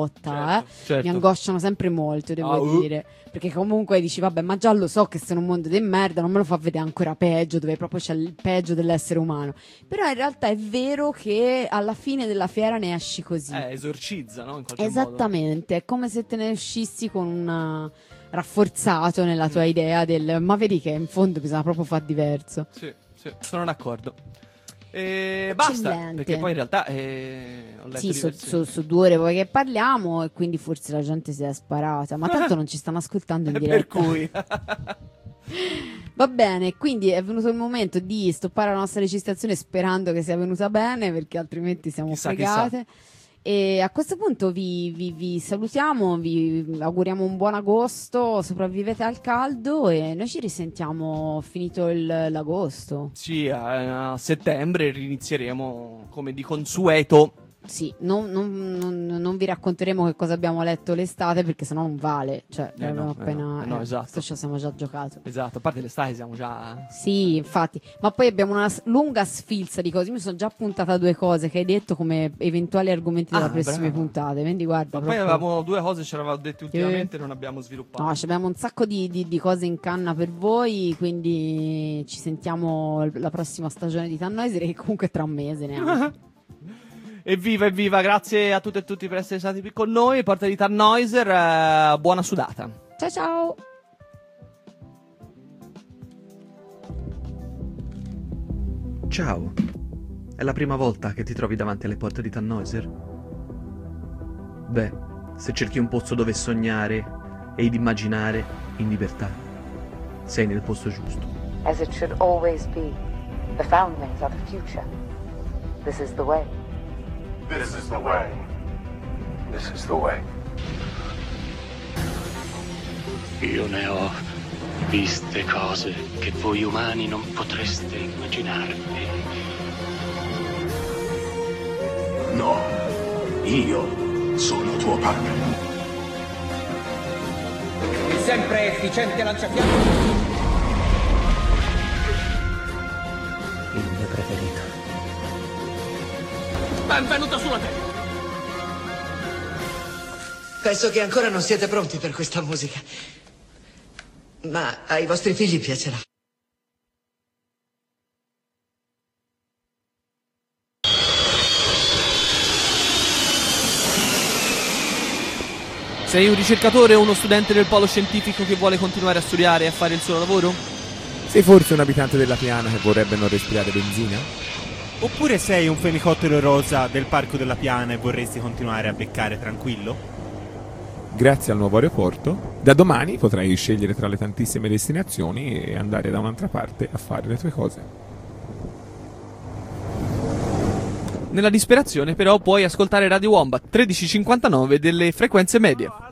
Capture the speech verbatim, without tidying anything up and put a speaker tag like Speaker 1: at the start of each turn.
Speaker 1: certo,
Speaker 2: eh.
Speaker 1: certo.
Speaker 2: Mi angosciano sempre molto, devo
Speaker 1: ah, uh.
Speaker 2: dire, perché comunque dici vabbè, ma già lo so che sono un mondo di merda, non me lo fa vedere ancora peggio, dove proprio c'è il peggio dell'essere umano. Però in realtà è vero che alla fine della fiera ne esci così,
Speaker 1: eh, esorcizza, no? In qualche
Speaker 2: esattamente, modo. È come se te ne uscissi con un rafforzato nella tua mm. idea del ma vedi che in fondo bisogna proprio fare diverso.
Speaker 1: Sì, sì, sono d'accordo. E basta, perché poi in realtà eh, ho letto
Speaker 2: sì,
Speaker 1: diversi...
Speaker 2: su, su, su due ore poi che parliamo e quindi forse la gente si è sparata, ma tanto non ci stanno ascoltando in diretta.
Speaker 1: Per cui
Speaker 2: va bene, quindi è venuto il momento di stoppare la nostra registrazione sperando che sia venuta bene, perché altrimenti siamo
Speaker 1: chissà,
Speaker 2: fregate.
Speaker 1: Chissà.
Speaker 2: E a questo punto vi, vi, vi salutiamo, vi auguriamo un buon agosto, sopravvivete al caldo e noi ci risentiamo finito il, l'agosto.
Speaker 1: Sì, a, a settembre rinizieremo come di consueto.
Speaker 2: Sì, non, non, non, non vi racconteremo che cosa abbiamo letto l'estate, perché sennò non vale. Cioè,
Speaker 1: eh no,
Speaker 2: appena.
Speaker 1: Eh no, eh no, esatto.
Speaker 2: Questo ci siamo già giocato.
Speaker 1: Esatto, a parte l'estate siamo già.
Speaker 2: Sì, infatti. Ma poi abbiamo una lunga sfilza di cose. Io mi sono già puntata a due cose che hai detto come eventuali argomenti delle ah, prossime brava. puntate. Quindi guarda.
Speaker 1: Ma
Speaker 2: proprio...
Speaker 1: poi avevamo due cose, ce l'avevamo dette ultimamente, eh. non abbiamo sviluppato.
Speaker 2: No, abbiamo un sacco di, di, di cose in canna per voi. Quindi ci sentiamo la prossima stagione di Tannhäuser, che comunque è tra un mese neanche.
Speaker 1: Evviva, evviva, grazie a tutte e tutti per essere stati qui con noi. Porta di Tannhäuser, eh, buona sudata.
Speaker 2: Ciao ciao.
Speaker 3: Ciao. È la prima volta che ti trovi davanti alle porte di Tannhäuser? Beh, se cerchi un posto dove sognare ed immaginare in libertà, sei nel posto giusto.
Speaker 4: As it should always be, the foundlings are the future. This is the way.
Speaker 5: This is the way. This is the way.
Speaker 6: Io ne ho viste cose che voi umani non potreste immaginarvi.
Speaker 5: No, io sono tuo padre.
Speaker 7: Il sempre efficiente lanciafiamme.
Speaker 6: Il mio preferito.
Speaker 7: Benvenuto sulla Terra!
Speaker 8: Penso che ancora non siete pronti per questa musica. Ma ai vostri figli piacerà.
Speaker 1: Sei un ricercatore o uno studente del polo scientifico che vuole continuare a studiare e a fare il suo lavoro?
Speaker 9: Sei forse un abitante della Piana che vorrebbe non respirare benzina?
Speaker 10: Oppure sei un fenicottero rosa del Parco della Piana e vorresti continuare a beccare tranquillo?
Speaker 9: Grazie al nuovo aeroporto, da domani potrai scegliere tra le tantissime destinazioni e andare da un'altra parte a fare le tue cose.
Speaker 1: Nella disperazione però puoi ascoltare Radio Wombat tredici cinquantanove delle frequenze medie.